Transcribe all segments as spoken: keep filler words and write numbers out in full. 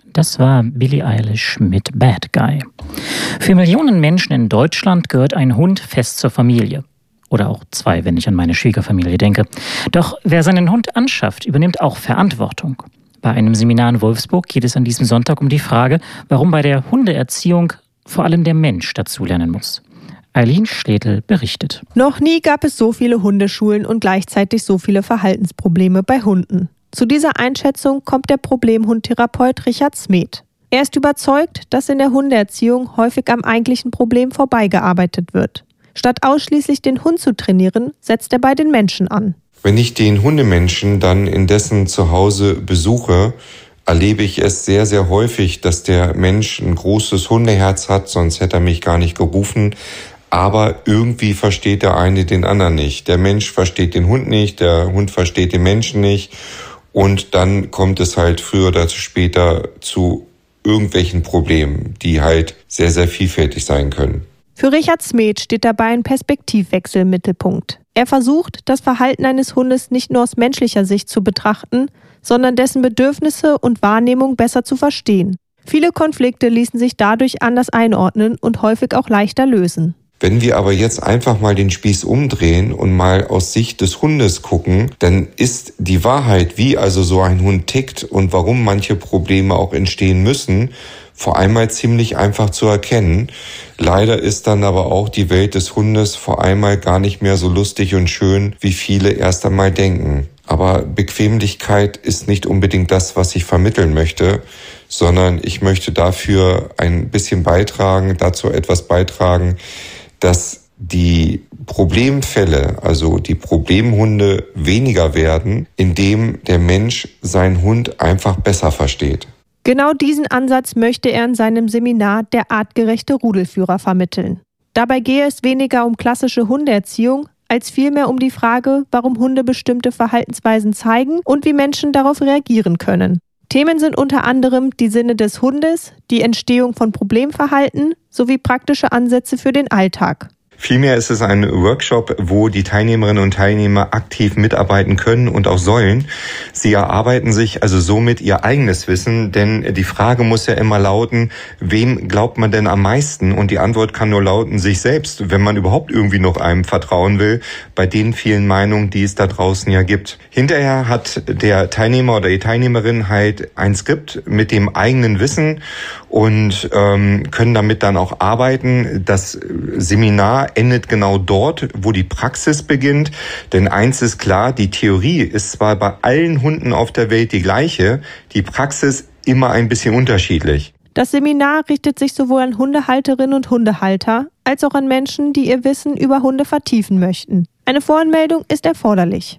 Das war Billie Eilish mit Bad Guy. Für Millionen Menschen in Deutschland gehört ein Hund fest zur Familie. Oder auch zwei, wenn ich an meine Schwiegerfamilie denke. Doch wer seinen Hund anschafft, übernimmt auch Verantwortung. Bei einem Seminar in Wolfsburg geht es an diesem Sonntag um die Frage, warum bei der Hundeerziehung vor allem der Mensch dazulernen muss. Eileen Schledl berichtet. Noch nie gab es so viele Hundeschulen und gleichzeitig so viele Verhaltensprobleme bei Hunden. Zu dieser Einschätzung kommt der Problemhundtherapeut Richard Smet. Er ist überzeugt, dass in der Hundeerziehung häufig am eigentlichen Problem vorbeigearbeitet wird. Statt ausschließlich den Hund zu trainieren, setzt er bei den Menschen an. Wenn ich den Hundemenschen dann in dessen Zuhause besuche, erlebe ich es sehr, sehr häufig, dass der Mensch ein großes Hundeherz hat, sonst hätte er mich gar nicht gerufen. Aber irgendwie versteht der eine den anderen nicht. Der Mensch versteht den Hund nicht, der Hund versteht den Menschen nicht. Und dann kommt es halt früher oder später zu irgendwelchen Problemen, die halt sehr, sehr vielfältig sein können. Für Richard Smet steht dabei ein Perspektivwechsel im Mittelpunkt. Er versucht, das Verhalten eines Hundes nicht nur aus menschlicher Sicht zu betrachten, sondern dessen Bedürfnisse und Wahrnehmung besser zu verstehen. Viele Konflikte ließen sich dadurch anders einordnen und häufig auch leichter lösen. Wenn wir aber jetzt einfach mal den Spieß umdrehen und mal aus Sicht des Hundes gucken, dann ist die Wahrheit, wie also so ein Hund tickt und warum manche Probleme auch entstehen müssen, vor einmal ziemlich einfach zu erkennen. Leider ist dann aber auch die Welt des Hundes vor einmal gar nicht mehr so lustig und schön, wie viele erst einmal denken. Aber Bequemlichkeit ist nicht unbedingt das, was ich vermitteln möchte, sondern ich möchte dafür ein bisschen beitragen, dazu etwas beitragen, dass die Problemfälle, also die Problemhunde, weniger werden, indem der Mensch seinen Hund einfach besser versteht. Genau diesen Ansatz möchte er in seinem Seminar Der artgerechte Rudelführer vermitteln. Dabei gehe es weniger um klassische Hundeerziehung, als vielmehr um die Frage, warum Hunde bestimmte Verhaltensweisen zeigen und wie Menschen darauf reagieren können. Themen sind unter anderem die Sinne des Hundes, die Entstehung von Problemverhalten sowie praktische Ansätze für den Alltag. Vielmehr ist es ein Workshop, wo die Teilnehmerinnen und Teilnehmer aktiv mitarbeiten können und auch sollen. Sie erarbeiten sich also somit ihr eigenes Wissen, denn die Frage muss ja immer lauten, wem glaubt man denn am meisten? Und die Antwort kann nur lauten, sich selbst, wenn man überhaupt irgendwie noch einem vertrauen will, bei den vielen Meinungen, die es da draußen ja gibt. Hinterher hat der Teilnehmer oder die Teilnehmerin halt ein Skript mit dem eigenen Wissen und ähm, können damit dann auch arbeiten. Das Seminar endet genau dort, wo die Praxis beginnt. Denn eins ist klar, die Theorie ist zwar bei allen Hunden auf der Welt die gleiche, die Praxis immer ein bisschen unterschiedlich. Das Seminar richtet sich sowohl an Hundehalterinnen und Hundehalter, als auch an Menschen, die ihr Wissen über Hunde vertiefen möchten. Eine Voranmeldung ist erforderlich.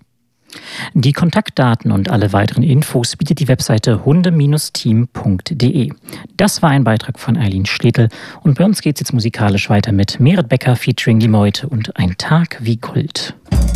Die Kontaktdaten und alle weiteren Infos bietet die Webseite hunde Team punkt de. Das war ein Beitrag von Eileen Schledl und bei uns geht es jetzt musikalisch weiter mit Meret Becker featuring Die Meute und Ein Tag wie Gold.